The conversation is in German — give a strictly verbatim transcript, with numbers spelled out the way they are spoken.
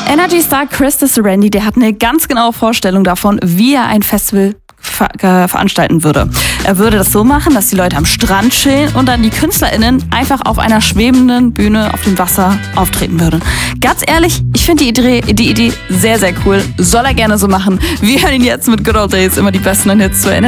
Energy-Star Chris Disserandy, der hat eine ganz genaue Vorstellung davon, wie er ein Festival ver- äh, veranstalten würde. Er würde das so machen, dass die Leute am Strand chillen und dann die KünstlerInnen einfach auf einer schwebenden Bühne auf dem Wasser auftreten würden. Ganz ehrlich, ich finde die Idee, die Idee sehr, sehr cool. Soll er gerne so machen. Wir hören ihn jetzt mit Good Old Days, immer die besten Hits zur Energy.